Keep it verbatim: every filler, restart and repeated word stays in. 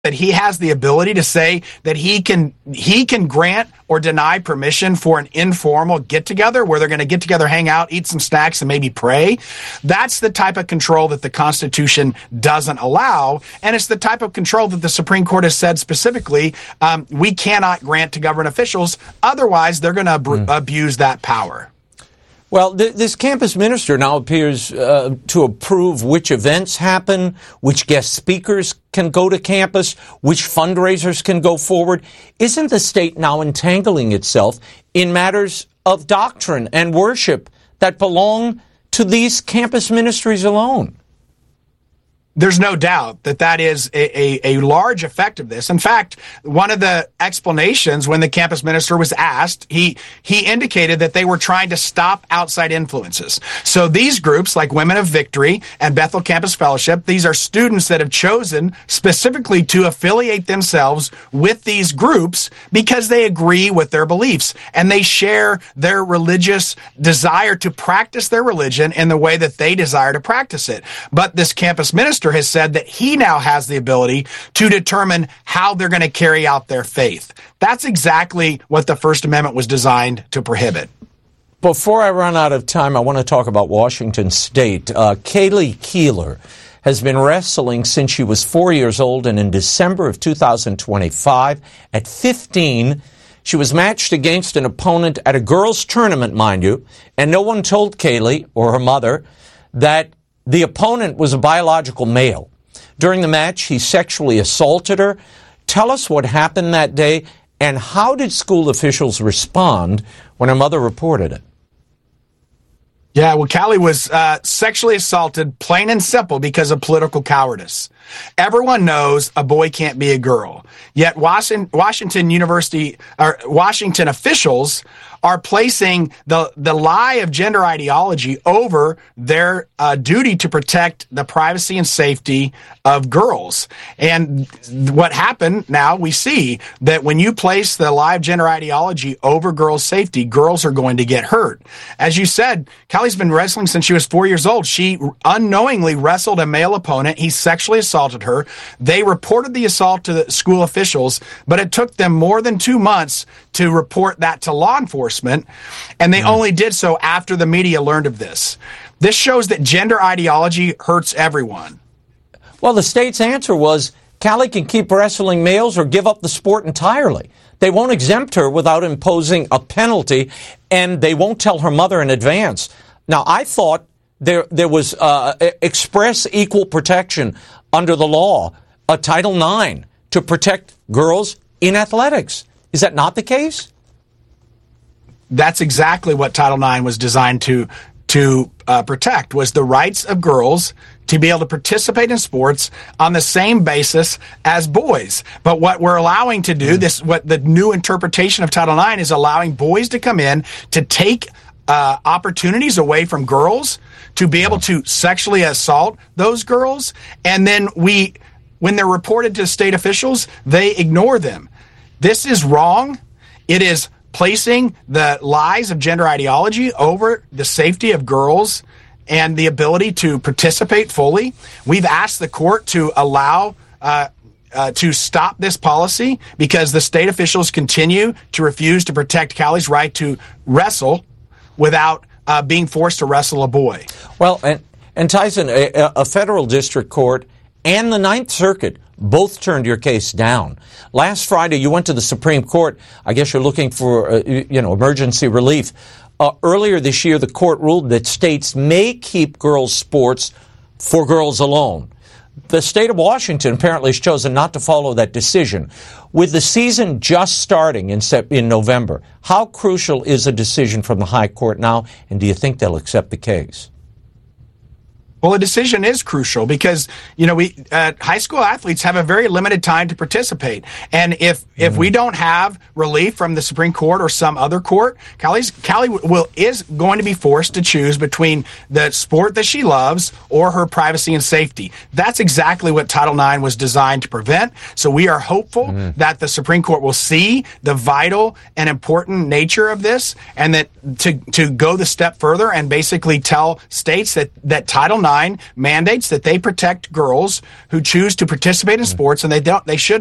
that he has the ability to say that he can he can grant or deny permission for an informal get-together where they're going to get together, hang out, eat some snacks, and maybe pray. That's the type of control that the Constitution doesn't allow, and it's the type of control that the Supreme Court has said specifically um, we cannot grant to government officials. Otherwise, they're going to ab- mm. abuse that power. Well, th- this campus minister now appears uh, to approve which events happen, which guest speakers can go to campus, which fundraisers can go forward. Isn't the state now entangling itself in matters of doctrine and worship that belong to these campus ministries alone? There's no doubt that that is a, a, a large effect of this. In fact, one of the explanations when the campus minister was asked, he he indicated that they were trying to stop outside influences. So these groups like Women of Victory and Bethel Campus Fellowship, these are students that have chosen specifically to affiliate themselves with these groups because they agree with their beliefs and they share their religious desire to practice their religion in the way that they desire to practice it. But this campus minister has said that he now has the ability to determine how they're going to carry out their faith. That's exactly what the First Amendment was designed to prohibit. Before I run out of time, I want to talk about Washington State. Uh, Kaylee Keeler has been wrestling since she was four years old, and in December of two thousand twenty-five, at fifteen, she was matched against an opponent at a girls' tournament, mind you, and no one told Kaylee or her mother that the opponent was a biological male. During the match, he sexually assaulted her. Tell us what happened that day, and how did school officials respond when her mother reported it? Yeah, well, Callie was uh, sexually assaulted, plain and simple, because of political cowardice. Everyone knows a boy can't be a girl. Yet Washington, Washington University, or Washington officials are placing the, the lie of gender ideology over their uh, duty to protect the privacy and safety of girls. And what happened now, we see that when you place the lie of gender ideology over girls' safety, girls are going to get hurt. As you said, Callie's been wrestling since she was four years old. She unknowingly wrestled a male opponent. He sexually assaulted her. They reported the assault to the school officials, but it took them more than two months to report that to law enforcement, and they mm. only did so after the media learned of this. This shows that gender ideology hurts everyone. Well, the state's answer was, Callie can keep wrestling males or give up the sport entirely. They won't exempt her without imposing a penalty, and they won't tell her mother in advance. Now, I thought there there was uh, express equal protection under the law, a Title nine, to protect girls in athletics. Is that not the case? That's exactly what Title nine was designed to to uh, protect, was the rights of girls to be able to participate in sports on the same basis as boys. But what we're allowing to do, this what the new interpretation of Title nine is allowing boys to come in to take uh, opportunities away from girls to be able to sexually assault those girls, and then we, when they're reported to state officials, they ignore them. This is wrong. It is placing the lies of gender ideology over the safety of girls and the ability to participate fully. We've asked the court to allow uh, uh, to stop this policy because the state officials continue to refuse to protect Callie's right to wrestle without uh, being forced to wrestle a boy. Well, and, and Tyson, a, a federal district court and the Ninth Circuit both turned your case down. Last Friday, you went to the Supreme Court. I guess you're looking for, uh, you know, emergency relief. Uh, earlier this year, the court ruled that states may keep girls' sports for girls alone. The state of Washington apparently has chosen not to follow that decision. With the season just starting in, in November, how crucial is a decision from the High Court now, and do you think they'll accept the case? Well, a decision is crucial because, you know, we uh, high school athletes have a very limited time to participate. And if mm-hmm. if we don't have relief from the Supreme Court or some other court, Callie's, Callie will is going to be forced to choose between the sport that she loves or her privacy and safety. That's exactly what Title nine was designed to prevent. So we are hopeful mm-hmm. that the Supreme Court will see the vital and important nature of this, and that to to go the step further and basically tell states that, that Title nine nine mandates that they protect girls who choose to participate in sports, and they don't. They should